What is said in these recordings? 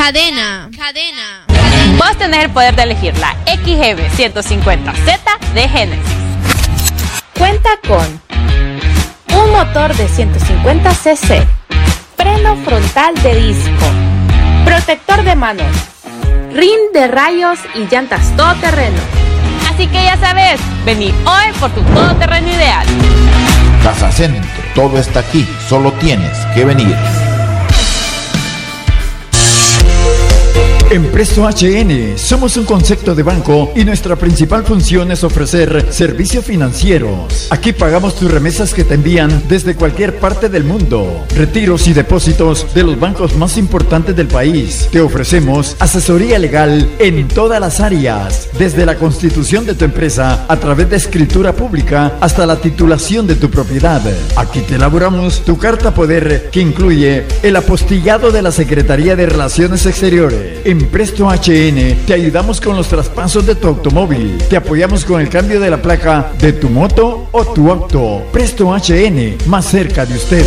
Cadena. Vos tenés el poder de elegir la XGB 150Z de Genesis. Cuenta con un motor de 150 cc, freno frontal de disco, protector de manos, rin de rayos y llantas todoterreno. Así que ya sabes, vení hoy por tu todoterreno ideal. Casa Centro, todo está aquí, solo tienes que venir. En Presto HN somos un concepto de banco y nuestra principal función es ofrecer servicios financieros. Aquí pagamos tus remesas que te envían desde cualquier parte del mundo, retiros y depósitos de los bancos más importantes del país. Te ofrecemos asesoría legal en todas las áreas, desde la constitución de tu empresa a través de escritura pública hasta la titulación de tu propiedad. Aquí te elaboramos tu carta poder que incluye el apostillado de la Secretaría de Relaciones Exteriores. En Presto HN te ayudamos con los traspasos de tu automóvil. Te apoyamos con el cambio de la placa de tu moto o tu auto. Presto HN, más cerca de usted.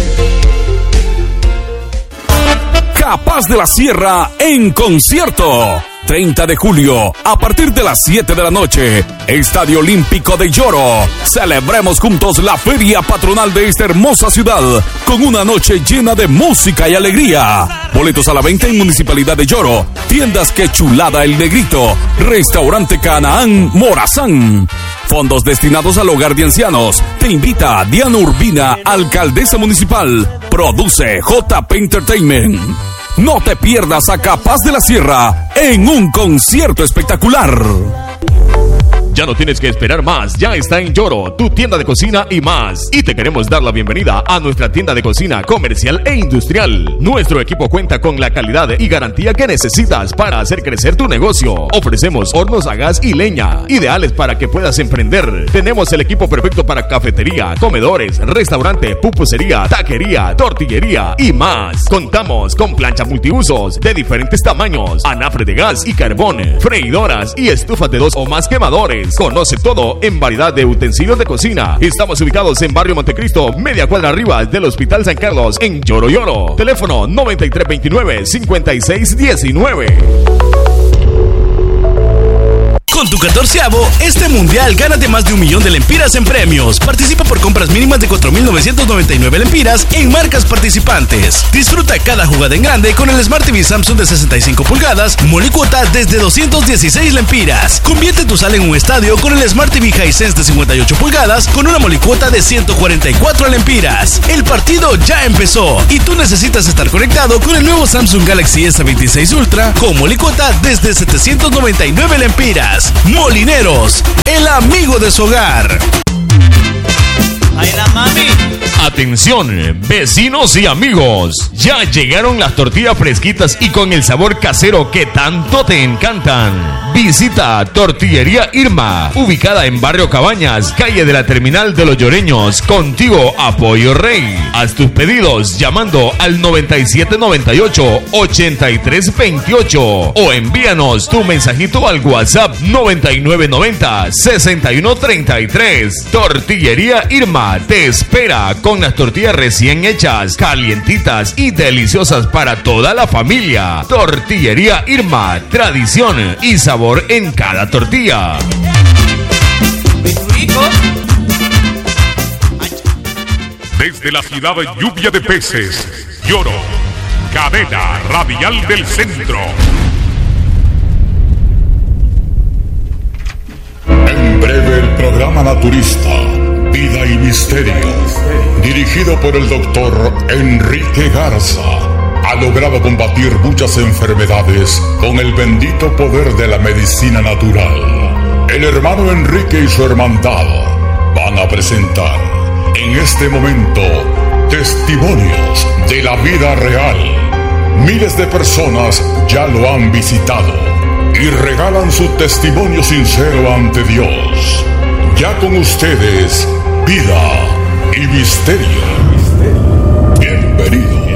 Capaz de la Sierra en concierto. 30 de julio, a partir de las 7 de la noche, Estadio Olímpico de Lloro. Celebremos juntos la feria patronal de esta hermosa ciudad, con una noche llena de música y alegría. Boletos a la venta en Municipalidad de Lloro, tiendas Que Chulada El Negrito, Restaurante Canaán Morazán. Fondos destinados al hogar de ancianos. Te invita Diana Urbina, alcaldesa municipal. Produce JP Entertainment. No te pierdas a Capaz de la Sierra en un concierto espectacular. Ya no tienes que esperar más, ya está en Lloro, tu tienda de cocina y más. Y te queremos dar la bienvenida a nuestra tienda de cocina comercial e industrial. Nuestro equipo cuenta con la calidad y garantía que necesitas para hacer crecer tu negocio. Ofrecemos hornos a gas y leña, ideales para que puedas emprender. Tenemos el equipo perfecto para cafetería, comedores, restaurante, pupusería, taquería, tortillería y más. Contamos con planchas multiusos de diferentes tamaños, anafre de gas y carbón, freidoras y estufas de 2 o más quemadores. Conoce todo en variedad de utensilios de cocina. Estamos ubicados en Barrio Montecristo, media cuadra arriba del Hospital San Carlos, en Lloro Lloro. Teléfono 9329-5619. Con tu 14avo, este mundial gánate más de 1 millón de lempiras en premios. Participa por compras mínimas de 4.999 lempiras en marcas participantes. Disfruta cada jugada en grande con el Smart TV Samsung de 65 pulgadas, molicuota desde 216 lempiras. Convierte tu sala en un estadio con el Smart TV Hisense de 58 pulgadas con una molicuota de 144 lempiras. El partido ya empezó y tú necesitas estar conectado con el nuevo Samsung Galaxy S26 Ultra con molicuota desde 799 lempiras. Molineros, el amigo de su hogar. ¡Ay, la mami! Atención, vecinos y amigos. Ya llegaron las tortillas fresquitas y con el sabor casero que tanto te encantan. Visita Tortillería Irma, ubicada en Barrio Cabañas, calle de la Terminal de los Lloreños, contigo a Pollo Rey. Haz tus pedidos llamando al 9798-8328 o envíanos tu mensajito al WhatsApp 9990-6133. Tortillería Irma te espera con las tortillas recién hechas, calientitas y deliciosas para toda la familia. Tortillería Irma, tradición y sabor en cada tortilla. Desde la ciudad de lluvia de peces, Lloro, cadena radial del centro. En breve el programa naturista Vida y Misterio, dirigido por el doctor Enrique Garza, ha logrado combatir muchas enfermedades con el bendito poder de la medicina natural. El hermano Enrique y su hermandad van a presentar en este momento testimonios de la vida real. Miles de personas ya lo han visitado y regalan su testimonio sincero ante Dios. Ya con ustedes, Vida y Misterio. Bienvenidos.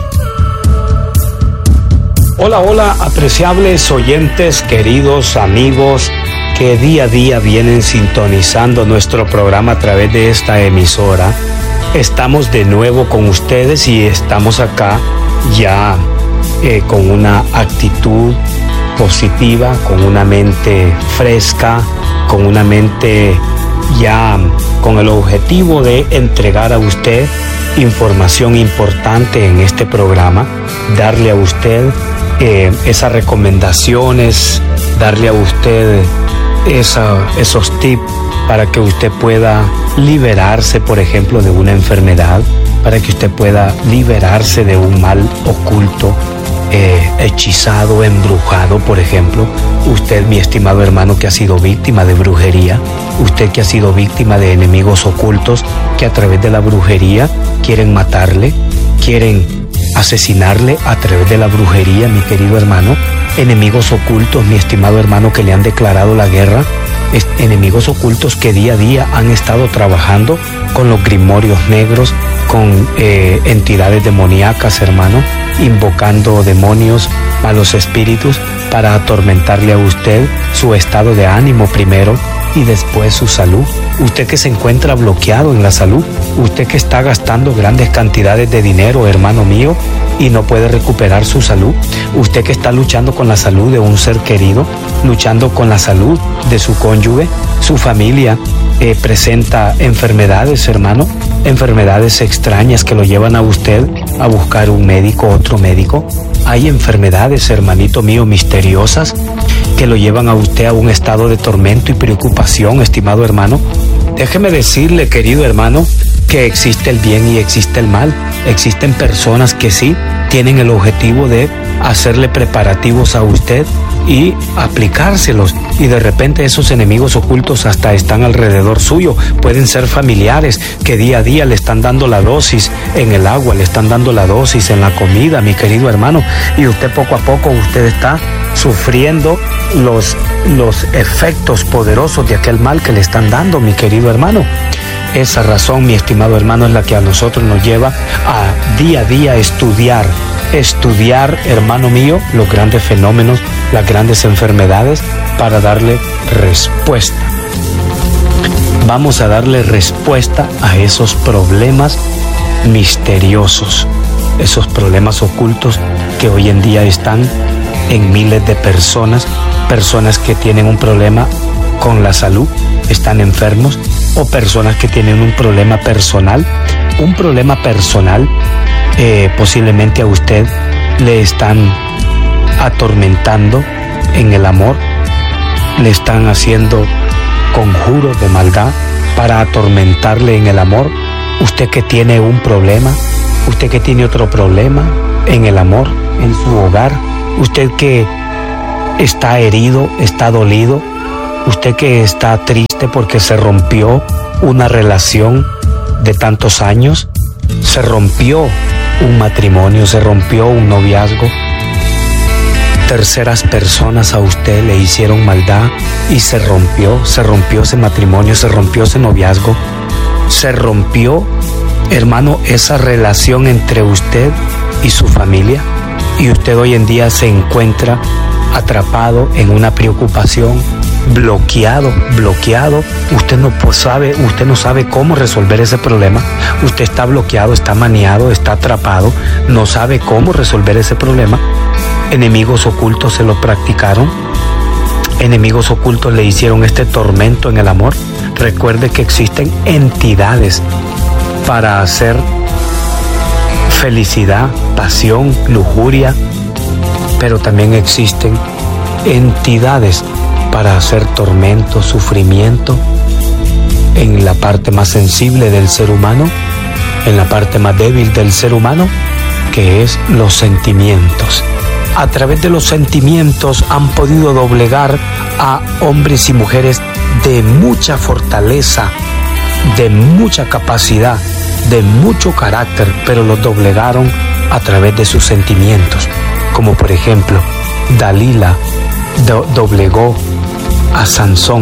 Hola, hola, apreciables oyentes, queridos amigos que día a día vienen sintonizando nuestro programa a través de esta emisora. Estamos de nuevo con ustedes y estamos acá ya con una actitud positiva, con una mente fresca, con una mente ya con el objetivo de entregar a usted información importante en este programa, darle a usted esas recomendaciones, darle a usted esos tips para que usted pueda liberarse, por ejemplo, de una enfermedad, para que usted pueda liberarse de un mal oculto, hechizado, embrujado, por ejemplo. Usted, mi estimado hermano, que ha sido víctima de brujería, usted que ha sido víctima de enemigos ocultos que a través de la brujería quieren matarle, quieren asesinarle a través de la brujería, mi querido hermano. Enemigos ocultos, mi estimado hermano, que le han declarado la guerra, enemigos ocultos que día a día han estado trabajando con los grimorios negros, con entidades demoníacas, hermano, invocando demonios, malos espíritus, para atormentarle a usted su estado de ánimo primero y después su salud. Usted que se encuentra bloqueado en la salud, usted que está gastando grandes cantidades de dinero, hermano mío, y no puede recuperar su salud. Usted que está luchando con la salud de un ser querido, luchando con la salud de su cónyuge, su familia presenta enfermedades, hermano, enfermedades extrañas que lo llevan a usted a buscar un médico, otro médico. Hay enfermedades, hermanito mío, misteriosas que lo llevan a usted a un estado de tormento y preocupación, estimado hermano. Déjeme decirle, querido hermano, que existe el bien y existe el mal. Existen personas que sí tienen el objetivo de hacerle preparativos a usted y aplicárselos, y de repente esos enemigos ocultos hasta están alrededor suyo. Pueden ser familiares que día a día le están dando la dosis en el agua, le están dando la dosis en la comida, mi querido hermano, y usted poco a poco usted está sufriendo los efectos poderosos de aquel mal que le están dando, mi querido hermano. Esa razón, mi estimado hermano, es la que a nosotros nos lleva a día estudiar, hermano mío, los grandes fenómenos, las grandes enfermedades, para darle respuesta. Vamos a darle respuesta a esos problemas misteriosos, esos problemas ocultos que hoy en día están en miles de personas que tienen un problema con la salud, están enfermos, o personas que tienen un problema personal, posiblemente a usted le están atormentando en el amor, le están haciendo conjuros de maldad para atormentarle en el amor. Usted que tiene un problema, usted que tiene otro problema en el amor, en su hogar, usted que está herido, está dolido, usted que está triste porque se rompió una relación de tantos años, se rompió un matrimonio, se rompió un noviazgo, terceras personas a usted le hicieron maldad y se rompió ese matrimonio, se rompió ese noviazgo, se rompió, hermano, esa relación entre usted y su familia, y usted hoy en día se encuentra atrapado en una preocupación, bloqueado, usted no sabe cómo resolver ese problema, usted está bloqueado, está maniado, está atrapado, no sabe cómo resolver ese problema. Enemigos ocultos se lo practicaron, enemigos ocultos le hicieron este tormento en el amor. Recuerde que existen entidades para hacer felicidad, pasión, lujuria, pero también existen entidades para hacer tormento, sufrimiento en la parte más sensible del ser humano, en la parte más débil del ser humano, que es los sentimientos. A través de los sentimientos han podido doblegar a hombres y mujeres de mucha fortaleza, de mucha capacidad, de mucho carácter, pero los doblegaron a través de sus sentimientos. Como por ejemplo, Dalila doblegó a Sansón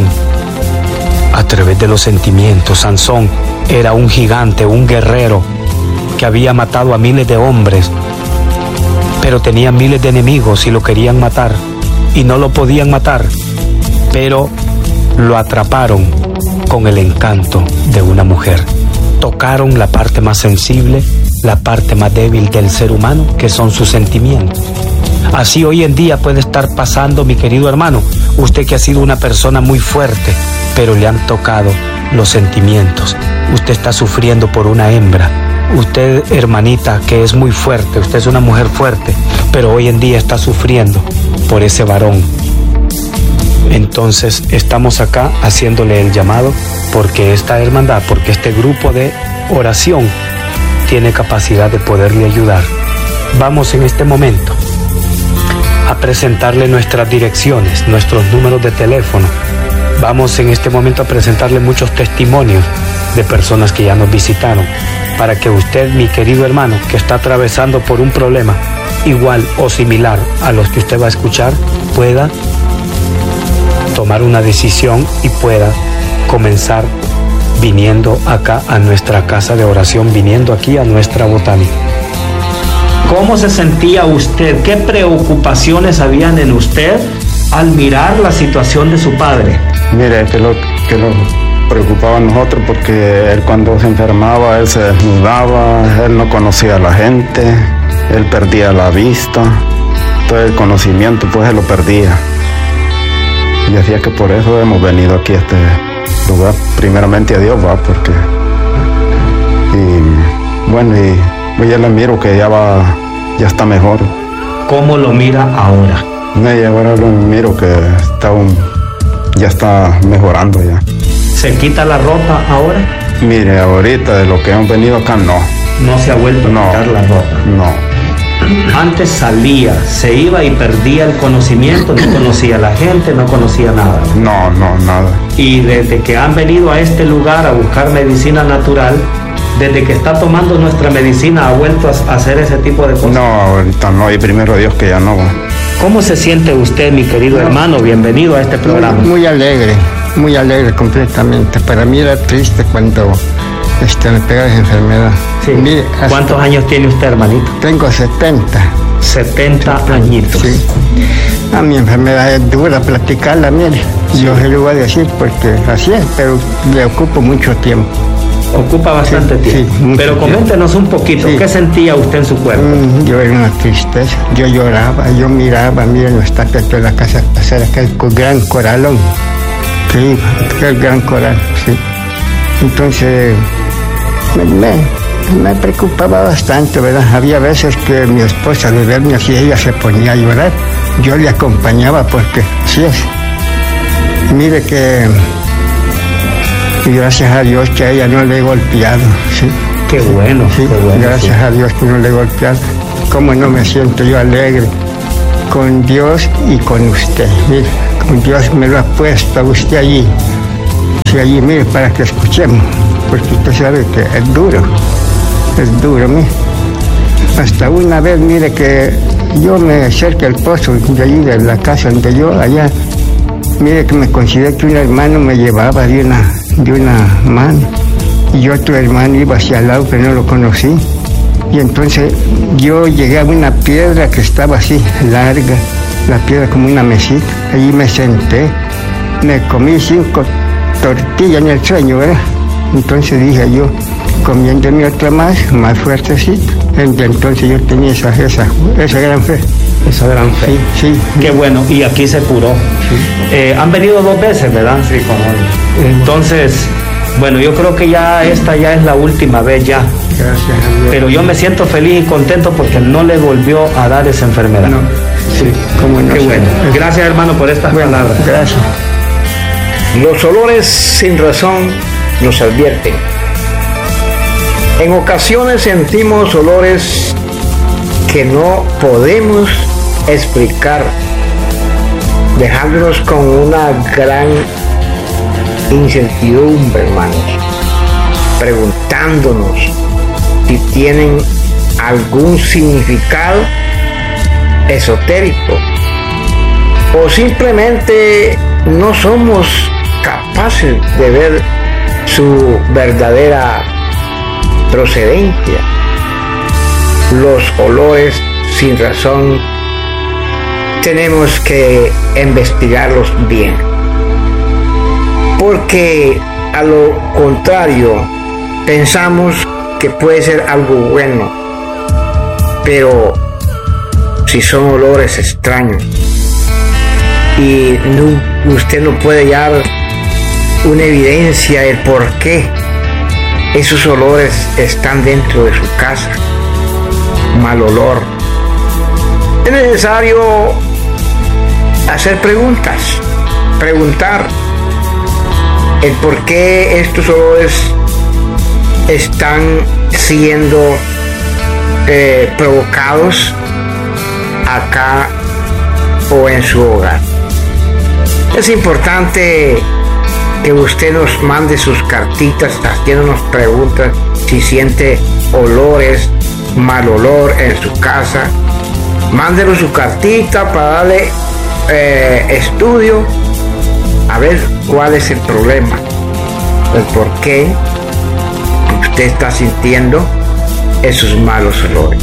a través de los sentimientos. Sansón era un gigante, un guerrero que había matado a miles de hombres, pero tenía miles de enemigos y lo querían matar y no lo podían matar, pero lo atraparon con el encanto de una mujer. Tocaron la parte más sensible, la parte más débil del ser humano, que son sus sentimientos. Así hoy en día puede estar pasando, mi querido hermano, usted que ha sido una persona muy fuerte, pero le han tocado los sentimientos. Usted está sufriendo por una hembra. Usted, hermanita, que es muy fuerte, usted es una mujer fuerte, pero hoy en día está sufriendo por ese varón. Entonces estamos acá haciéndole el llamado porque esta hermandad, porque este grupo de oración tiene capacidad de poderle ayudar. Vamos en este momento a presentarle nuestras direcciones, nuestros números de teléfono. Vamos en este momento a presentarle muchos testimonios de personas que ya nos visitaron, para que usted, mi querido hermano, que está atravesando por un problema igual o similar a los que usted va a escuchar, pueda tomar una decisión y pueda comenzar viniendo acá a nuestra casa de oración, viniendo aquí a nuestra botánica. ¿Cómo se sentía usted? ¿Qué preocupaciones habían en usted al mirar la situación de su padre? Mire, que lo preocupaba a nosotros porque él cuando se enfermaba, él se desnudaba, él no conocía a la gente, él perdía la vista, todo el conocimiento pues él lo perdía. Y así es que por eso hemos venido aquí a este lugar, primeramente a Dios, va, porque... Y bueno, y ya le miro que ya está mejor. ¿Cómo lo mira ahora? Y ahora lo miro que ya está mejorando ya. ¿Se quita la ropa ahora? Mire, ahorita de lo que hemos venido acá, no. ¿No se ha vuelto a quitar la ropa? No. Antes salía, se iba y perdía el conocimiento, no conocía a la gente, no conocía nada. No, nada. Y desde que han venido a este lugar a buscar medicina natural, desde que está tomando nuestra medicina, ¿ha vuelto a hacer ese tipo de cosas? No, ahorita no, y primero Dios que ya no. ¿Cómo se siente usted, mi querido hermano? Bienvenido a este programa. Muy alegre completamente. Para mí era triste cuando me pega esa enfermedad. Sí. Mire, ¿cuántos años tiene usted, hermanito? Tengo 70. 70 añitos. Sí. Mi enfermedad es dura platicarla, mire. Sí. Yo se lo voy a decir porque así es, pero le ocupo mucho tiempo. Ocupa bastante tiempo. Sí, pero coméntenos un poquito, ¿qué sentía usted en su cuerpo? Yo era una tristeza, yo lloraba, yo miraba, miren, está aquí en la casa, hacer aquel gran coralón. Sí, aquel gran coral, sí. Entonces, me preocupaba bastante, ¿verdad? Había veces que mi esposa de verme así, ella se ponía a llorar. Yo le acompañaba porque así es. Mire que... Y gracias a Dios que a ella no le he golpeado, ¿sí? Qué bueno, sí, qué bueno. Gracias a Dios que no le he golpeado. Cómo no me siento yo alegre con Dios y con usted. Mire, con Dios me lo ha puesto a usted allí. Sí, allí, mire, para que escuchemos. Porque usted sabe que es duro, mire. Hasta una vez, mire, que yo me acerqué al pozo de allí, de la casa donde yo, allá. Mire que me consideré que un hermano me llevaba de una mano y otro hermano iba hacia el lado, pero no lo conocí. Y entonces yo llegué a una piedra que estaba así, larga, la piedra como una mesita. Allí me senté, me comí 5 tortillas en el sueño, ¿verdad? Entonces dije yo, comiéndome otra más fuertecita. Entonces yo tenía esa gran fe. Esa gran fe. Sí. Qué bueno, y aquí se curó. Sí. Han venido 2 veces, ¿verdad? Sí, como... Entonces, bueno, yo creo que esta ya es la última vez ya. Gracias a Dios. Pero yo me siento feliz y contento porque no le volvió a dar esa enfermedad. No. Sí, cómo no. Qué bueno. Gracias, hermano, por estas palabras. Gracias. Los olores sin razón nos advierten. En ocasiones sentimos olores que no podemos explicar, dejándonos con una gran incertidumbre, hermanos, preguntándonos si tienen algún significado esotérico o simplemente no somos capaces de ver su verdadera procedencia. Los olores sin razón tenemos que investigarlos bien, porque a lo contrario pensamos que puede ser algo bueno, pero si son olores extraños y usted no puede hallar una evidencia del por qué esos olores están dentro de su casa, mal olor, es necesario hacer preguntar el por qué estos olores están siendo provocados acá o en su hogar. Es importante que usted nos mande sus cartitas haciéndonos preguntas si siente olores, mal olor en su casa. Mándenos su cartita para darle estudio a ver cuál es el problema, el por qué usted está sintiendo esos malos olores.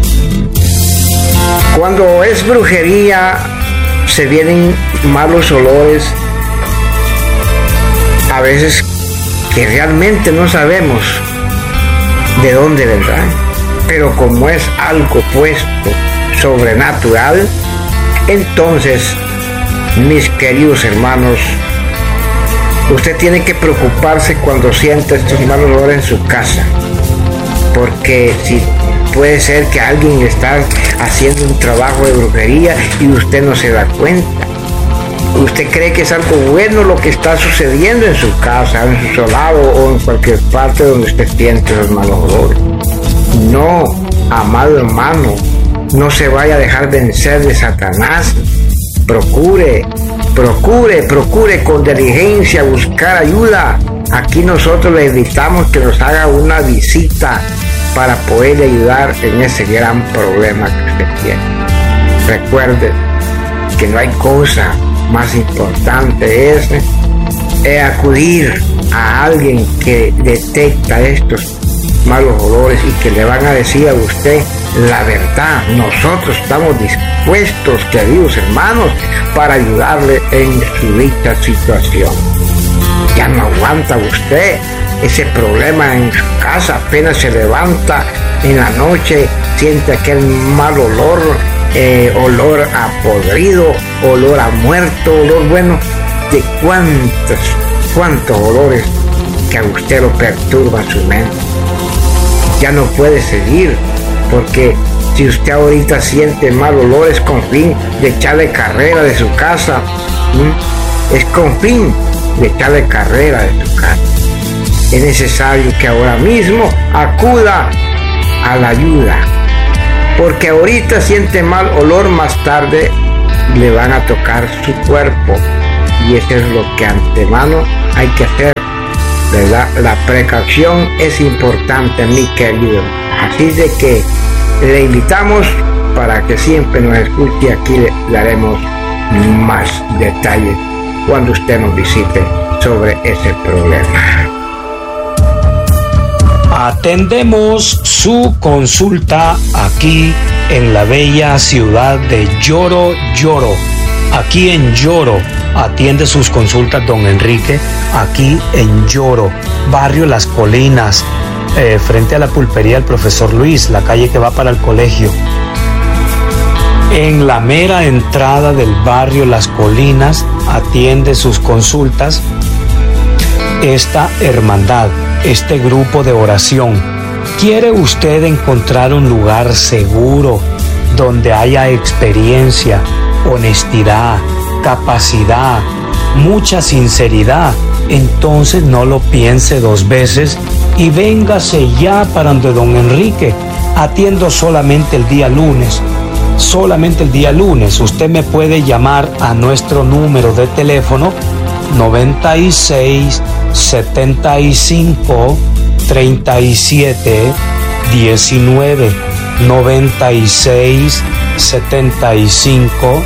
Cuando es brujería, se vienen malos olores, a veces que realmente no sabemos de dónde vendrán, pero como es algo puesto sobrenatural, entonces, mis queridos hermanos, usted tiene que preocuparse cuando sienta estos malos olores en su casa, porque si puede ser que alguien está haciendo un trabajo de brujería y usted no se da cuenta. Usted cree que es algo bueno lo que está sucediendo en su casa, en su solado o en cualquier parte donde usted siente los malos olores. No, amado hermano, no se vaya a dejar vencer de Satanás. Procure con diligencia buscar ayuda. Aquí nosotros le invitamos que nos haga una visita para poder ayudar en ese gran problema que usted tiene. Recuerde que no hay cosa más importante, es acudir a alguien que detecta estos malos olores y que le van a decir a usted la verdad. Nosotros estamos dispuestos, queridos hermanos, para ayudarle en su dicha situación. Ya no aguanta usted ese problema en su casa, apenas se levanta en la noche, siente aquel mal olor, olor a podrido, olor a muerto, olor bueno, de cuántos olores que a usted lo perturba su mente. Ya no puede seguir, porque si usted ahorita siente mal olor es con fin de echarle carrera de su casa, es con fin de echarle carrera de su casa. Es necesario que ahora mismo acuda a la ayuda, porque ahorita siente mal olor, más tarde le van a tocar su cuerpo, y eso es lo que antemano hay que hacer, ¿verdad? La precaución es importante, mi querido. Así de que le invitamos para que siempre nos escuche. Aquí le daremos más detalles cuando usted nos visite sobre ese problema. Atendemos su consulta aquí en la bella ciudad de Lloro. Aquí en Lloro atiende sus consultas don Enrique, aquí en Lloro, barrio Las Colinas, frente a la pulpería del profesor Luis, la calle que va para el colegio. En la mera entrada del barrio Las Colinas atiende sus consultas esta hermandad, este grupo de oración. ¿Quiere usted encontrar un lugar seguro donde haya experiencia, honestidad, capacidad, mucha sinceridad? Entonces no lo piense dos veces y véngase ya para donde don Enrique. Atiendo solamente el día lunes. Usted me puede llamar a nuestro número de teléfono 96 75 37 19 96 75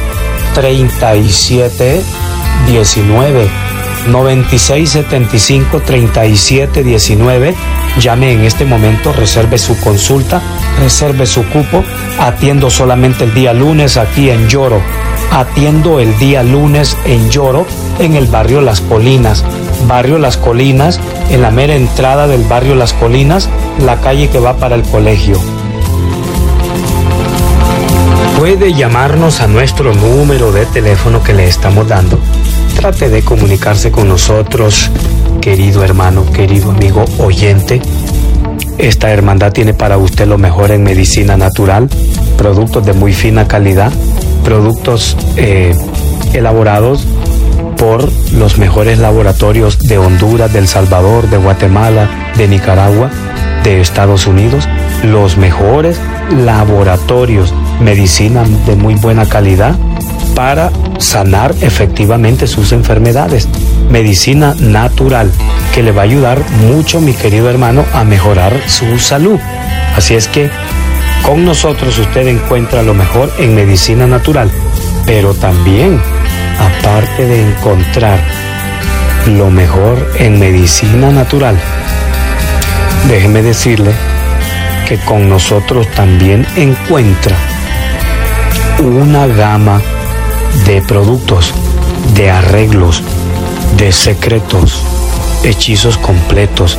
37 19 96 75 37 19. Llame en este momento, reserve su consulta, reserve su cupo. Atiendo solamente el día lunes aquí en Lloro. Atiendo el día lunes en Lloro, en el barrio Las Colinas. Barrio Las Colinas, en la mera entrada del barrio Las Colinas, la calle que va para el colegio. puede llamarnos a nuestro número de teléfono que le estamos dando. Trate de comunicarse con nosotros, querido hermano, querido amigo oyente. Esta hermandad tiene para usted lo mejor en medicina natural, productos de muy fina calidad, productos elaborados por los mejores laboratorios de Honduras, de El Salvador, de Guatemala, de Nicaragua, de Estados Unidos, los mejores laboratorios, medicina de muy buena calidad para sanar efectivamente sus enfermedades. Medicina natural que le va a ayudar mucho, mi querido hermano, a mejorar su salud. Así es que con nosotros usted encuentra lo mejor en medicina natural, pero también, aparte de encontrar lo mejor en medicina natural, déjeme decirle que con nosotros también encuentra una gama de productos, de arreglos, de secretos, hechizos completos,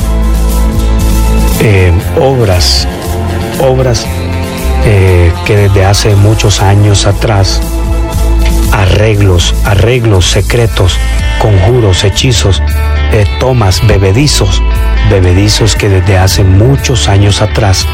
obras que desde hace muchos años atrás, arreglos secretos, conjuros, hechizos, tomas, bebedizos que desde hace muchos años atrás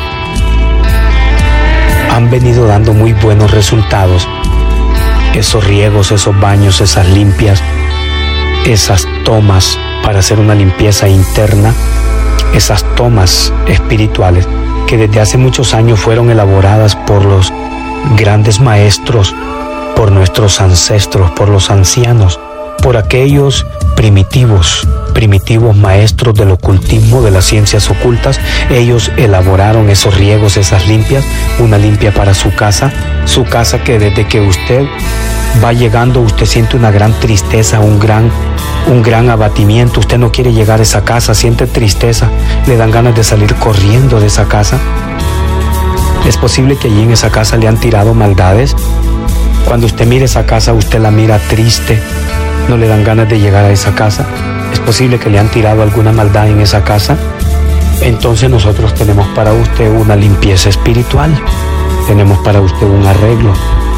han venido dando muy buenos resultados. Esos riegos, esos baños, esas limpias, esas tomas para hacer una limpieza interna, esas tomas espirituales que desde hace muchos años fueron elaboradas por los grandes maestros, por nuestros ancestros, por los ancianos, por aquellos primitivos maestros del ocultismo, de las ciencias ocultas. Ellos elaboraron esos riegos, esas limpias, una limpia para su casa que desde que usted va llegando, usted siente una gran tristeza, un gran abatimiento, usted no quiere llegar a esa casa, siente tristeza, le dan ganas de salir corriendo de esa casa. Es posible que allí en esa casa le han tirado maldades. Cuando usted mire esa casa, usted la mira triste, no le dan ganas de llegar a esa casa. Es posible que le han tirado alguna maldad en esa casa. Entonces nosotros tenemos para usted una limpieza espiritual, tenemos para usted un arreglo.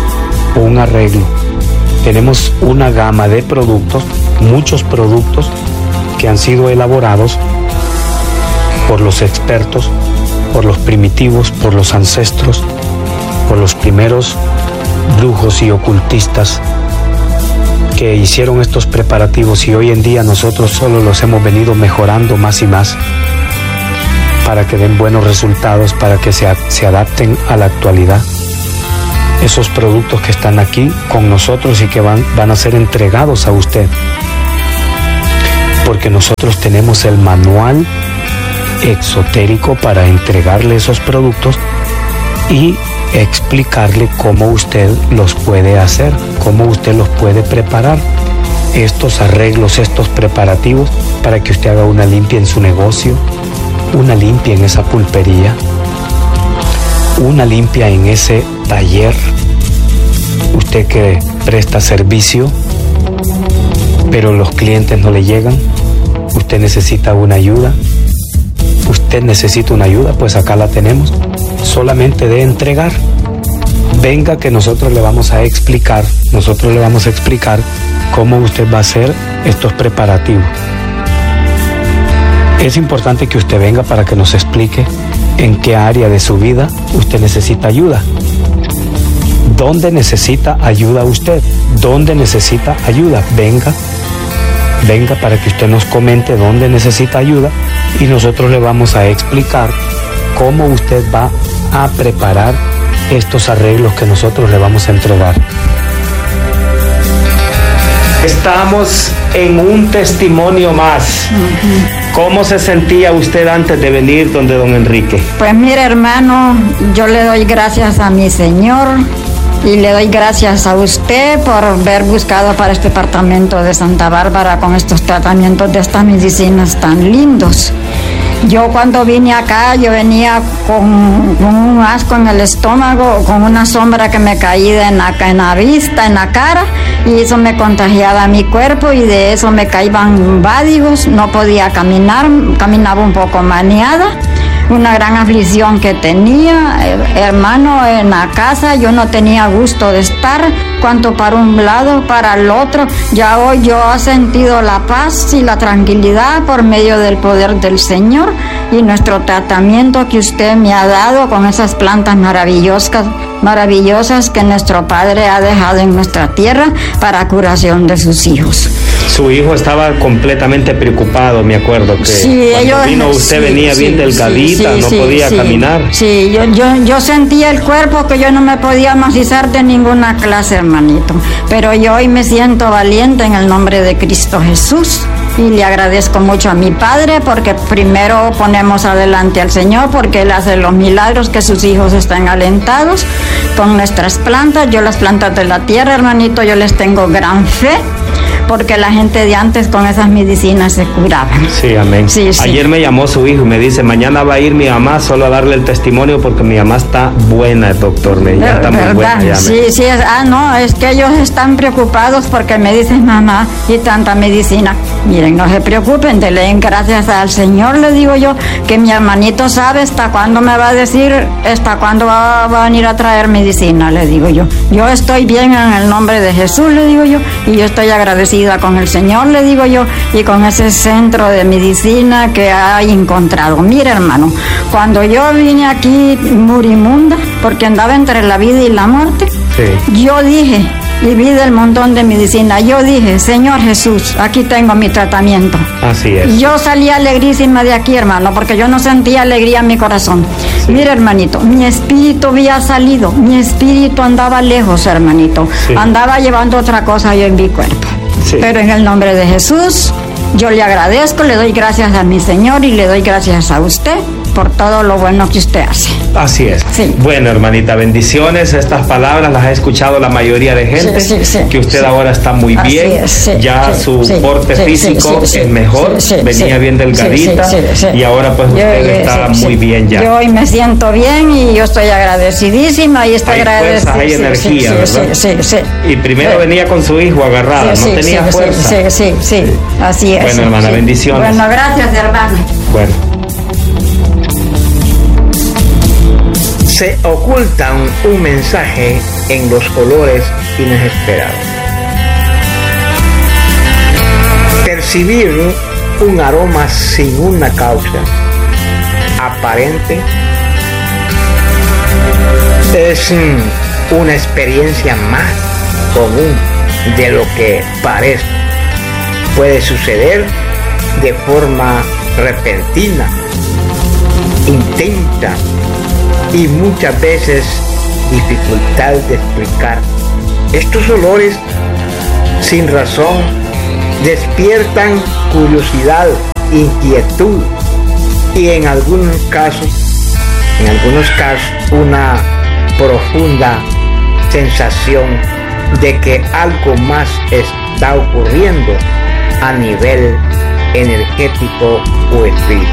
Tenemos una gama de productos, muchos productos que han sido elaborados por los expertos, por los primitivos, por los ancestros, por los primeros brujos y ocultistas que hicieron estos preparativos, y hoy en día nosotros solo los hemos venido mejorando más y más para que den buenos resultados, para que se adapten a la actualidad. Esos productos que están aquí con nosotros y que van a ser entregados a usted, porque nosotros tenemos el manual exotérico para entregarle esos productos y explicarle cómo usted los puede hacer, cómo usted los puede preparar, estos arreglos, estos preparativos, para que usted haga una limpia en su negocio, una limpia en esa pulpería, una limpia en ese taller, usted que presta servicio, pero los clientes no le llegan, usted necesita una ayuda, pues acá la tenemos, solamente de entregar. Venga que nosotros le vamos a explicar cómo usted va a hacer estos preparativos. Es importante que usted venga para que nos explique en qué área de su vida usted necesita ayuda. ¿Dónde necesita ayuda usted? ¿Dónde necesita ayuda? Venga para que usted nos comente dónde necesita ayuda y nosotros le vamos a explicar cómo usted va a preparar estos arreglos que nosotros le vamos a entregar. Estamos en un testimonio más. ¿Cómo se sentía usted antes de venir donde don Enrique? Pues mire, hermano, yo le doy gracias a mi Señor y le doy gracias a usted por haber buscado para este departamento de Santa Bárbara con estos tratamientos de estas medicinas tan lindos. Yo cuando vine acá, yo venía con un asco en el estómago, con una sombra que me caía en la vista, en la cara, y eso me contagiaba mi cuerpo y de eso me caían vádigos, no podía caminar, caminaba un poco maniada. una gran aflicción que tenía, hermano, en la casa yo no tenía gusto de estar, cuanto para un lado, para el otro. Ya hoy yo he sentido la paz y la tranquilidad por medio del poder del Señor y nuestro tratamiento que usted me ha dado con esas plantas maravillosas que nuestro Padre ha dejado en nuestra tierra para curación de sus hijos. Su hijo estaba completamente preocupado, me acuerdo que cuando vino usted venía bien delgadita, no podía caminar. Sí, yo sentía el cuerpo que yo no me podía macizar de ninguna clase, hermanito. Pero yo hoy me siento valiente en el nombre de Cristo Jesús. Y le agradezco mucho a mi Padre porque primero ponemos adelante al Señor porque Él hace los milagros que sus hijos están alentados con nuestras plantas. Yo las plantas de la tierra, hermanito, yo les tengo gran fe porque la gente de antes con esas medicinas se curaban. Sí, amén. Sí. Ayer me llamó su hijo y me dice, mañana va a ir mi mamá solo a darle el testimonio porque mi mamá está buena, doctor. Ya está muy buena. Ya sí, no, es que ellos están preocupados porque me dicen, mamá, y tanta medicina. Miren, no se preocupen, denle gracias al Señor, le digo yo, que mi hermanito sabe hasta cuándo me va a decir, hasta cuándo va a venir a traer medicina, le digo yo. Yo estoy bien en el nombre de Jesús, le digo yo, y yo estoy agradecida con el Señor, le digo yo, y con ese centro de medicina que ha encontrado. Mira, hermano, cuando yo vine aquí moribunda, porque andaba entre la vida y la muerte, yo dije, y vi del montón de medicina, yo dije, Señor Jesús, aquí tengo mi tratamiento. Así es. Yo salí alegrísima de aquí, hermano, porque yo no sentía alegría en mi corazón. Sí. Mira, hermanito, mi espíritu había salido, mi espíritu andaba lejos, hermanito. Sí. Andaba llevando otra cosa yo en mi cuerpo. Sí. Pero en el nombre de Jesús, yo le agradezco, le doy gracias a mi Señor y le doy gracias a usted por todo lo bueno que usted hace. Así es. Sí. Bueno, hermanita, bendiciones. Estas palabras las ha escuchado la mayoría de gente, que usted ahora está muy bien, ya su porte físico es mejor, venía bien delgadita y ahora pues usted está muy bien ya. Yo hoy me siento bien y yo estoy agradecidísima y estoy agradecida. Hay energía, ¿verdad? Sí. Y primero venía con su hijo agarrada, no tenía fuerza. Sí, así es. Bueno, hermana, bendiciones. Bueno, gracias, hermano. Bueno. Se oculta un mensaje en los olores inesperados. Percibir un aroma sin una causa aparente es una experiencia más común de lo que parece. Puede suceder de forma repentina, intensa y muchas veces dificultad de explicar. Estos olores sin razón despiertan curiosidad, inquietud y en algunos casos una profunda sensación de que algo más está ocurriendo a nivel energético o espiritual.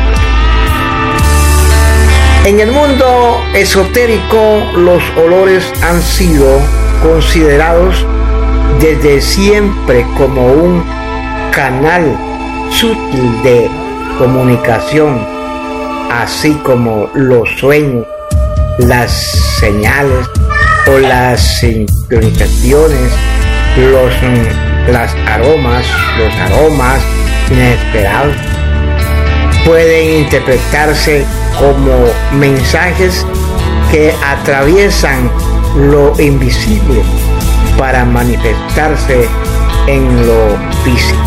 En el mundo esotérico, los olores han sido considerados desde siempre como un canal sutil de comunicación, así como los sueños, las señales o las sincronizaciones, los aromas inesperados pueden interpretarse como mensajes que atraviesan lo invisible para manifestarse en lo físico.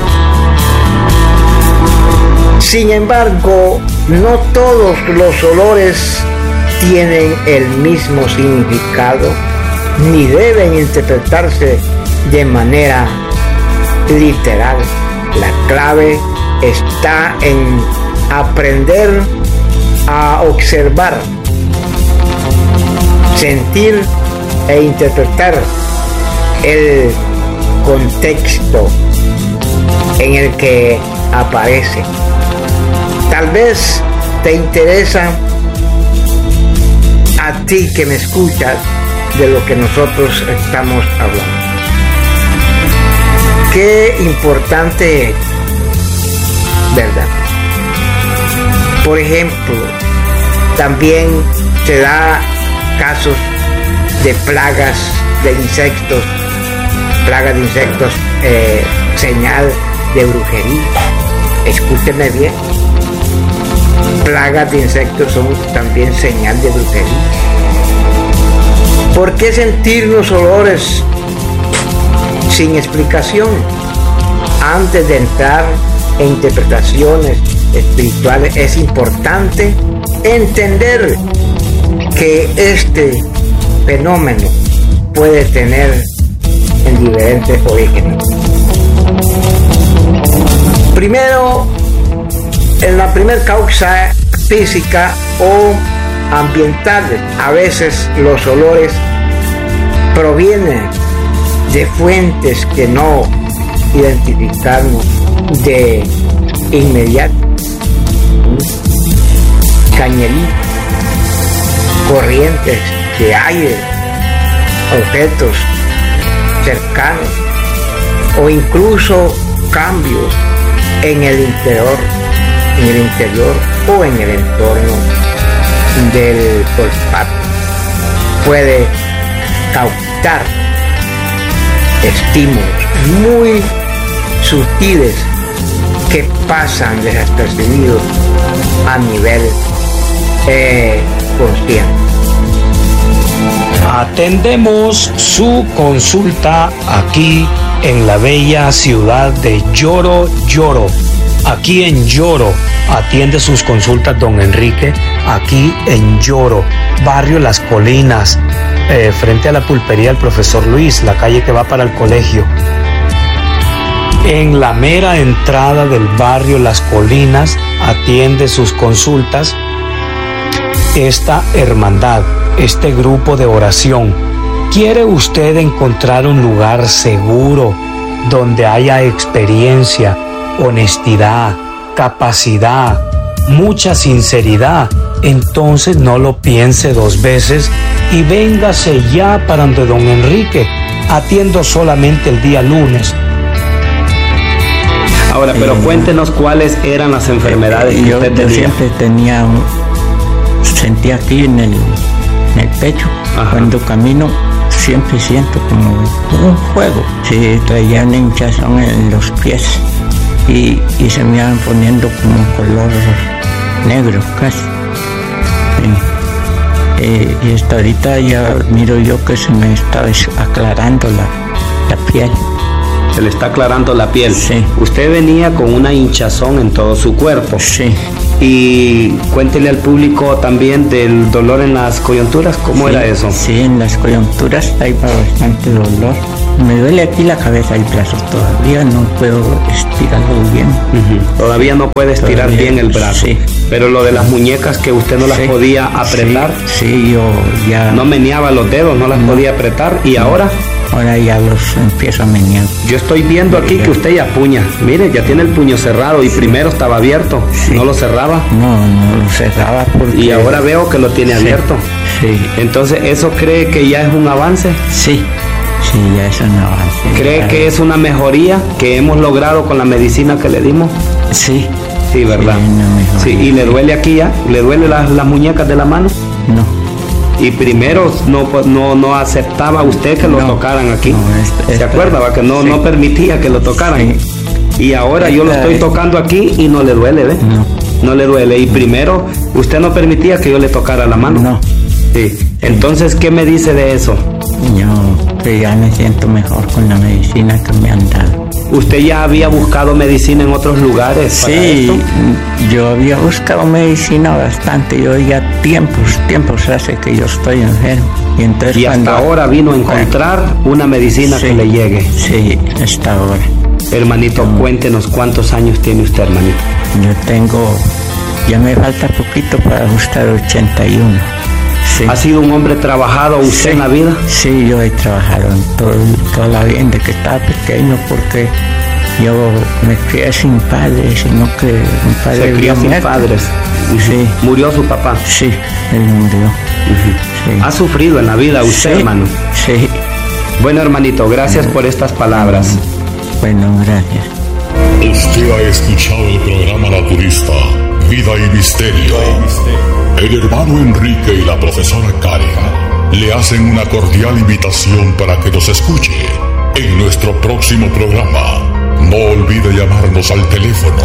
Sin embargo, no todos los olores tienen el mismo significado ni deben interpretarse de manera literal. La clave está en aprender a observar, sentir e interpretar el contexto en el que aparece. Tal vez te interesa a ti que me escuchas de lo que nosotros estamos hablando. Qué importante, ¿verdad? Por ejemplo, También se da casos de plagas de insectos, señal de brujería. Escúcheme bien, plagas de insectos son también señal de brujería. ¿Por qué sentir los olores sin explicación? Antes de entrar en interpretaciones espirituales es importante entender que este fenómeno puede tener en diferentes orígenes. Primero, en la primera causa física o ambiental, a veces los olores provienen de fuentes que no identificamos de inmediato. Cañería, corrientes de aire, objetos cercanos o incluso cambios en el interior o en el entorno del olfato. Puede captar estímulos muy sutiles que pasan desapercibidos a nivel consciente. Atendemos su consulta aquí en la bella ciudad de Yoro. Aquí en Yoro atiende sus consultas don Enrique, aquí en Yoro, barrio Las Colinas, frente a la pulpería del profesor Luis, la calle que va para el colegio. En la mera entrada del barrio Las Colinas atiende sus consultas esta hermandad, este grupo de oración. ¿Quiere usted encontrar un lugar seguro donde haya experiencia, honestidad, capacidad, mucha sinceridad? Entonces no lo piense dos veces y véngase ya para donde don Enrique. Atiendo solamente el día lunes. Ahora, pero cuéntenos cuáles eran las enfermedades que usted tenía. Yo siempre sentía aquí en el pecho. Ajá. Cuando camino siempre siento como un fuego. Sí, traía una hinchazón en los pies y se me iban poniendo como color negro casi. Y hasta ahorita ya miro yo que se me está aclarando la piel. Se le está aclarando la piel. Sí. Usted venía con una hinchazón en todo su cuerpo. Sí. Y cuéntele al público también del dolor en las coyunturas. ¿Cómo era eso? Sí, en las coyunturas hay bastante dolor. Me duele aquí la cabeza y el brazo. Todavía no puedo estirarlo bien. Todavía no puede estirar bien el brazo. Sí. Pero lo de las muñecas que usted no las podía apretar. Sí, yo ya... No meneaba los dedos, no las podía apretar. ¿Y ahora? Ahora ya los empiezo a menear. Yo estoy viendo aquí que usted ya puña. Mire, ya tiene el puño cerrado y primero estaba abierto. Sí. ¿No lo cerraba? No lo cerraba porque... Y ahora veo que lo tiene abierto. Sí. Entonces, ¿eso cree que ya es un avance? Sí, ya es un avance. ¿Cree que es una mejoría que hemos logrado con la medicina que le dimos? Sí. Sí, ¿verdad? Sí, ¿y le duele aquí ya? ¿Le duele las muñecas de la mano? No. Y primero no aceptaba usted que lo tocaran aquí. ¿Se acuerda? Que no permitía que lo tocaran. Sí. Y ahora yo lo estoy tocando aquí y no le duele, ¿ve? No le duele. Y primero usted no permitía que yo le tocara la mano. No. Sí. Entonces, ¿qué me dice de eso? Yo que ya me siento mejor con la medicina que me han dado. ¿Usted ya había buscado medicina en otros lugares? Sí, yo había buscado medicina bastante. Yo ya tiempos hace que yo estoy enfermo. Y hasta ahora vino a encontrar una medicina que le llegue. Sí, hasta ahora. Hermanito, cuéntenos cuántos años tiene usted, hermanito. Ya me falta poquito para ajustar 81. Sí. ¿Ha sido un hombre trabajado usted en la vida? Sí, yo he trabajado en toda la vida desde que estaba pequeño, porque yo me crié sin padres, sino que mi padre se crió sin padres. Sí. ¿Murió su papá? Sí, él murió. Sí. ¿Ha sufrido en la vida usted, hermano? Sí. Bueno, hermanito, gracias por estas palabras. Bueno, gracias. Usted ha escuchado el programa Naturista, Vida y Misterio. El hermano Enrique y la profesora Karen le hacen una cordial invitación para que nos escuche en nuestro próximo programa. No olvide llamarnos al teléfono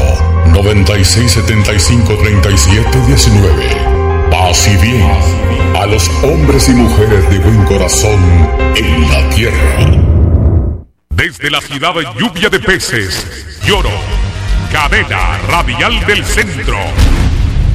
9675-3719. Paz y bien a los hombres y mujeres de buen corazón en la tierra. Desde la ciudad lluvia de peces, Lloro, cadena radial del centro.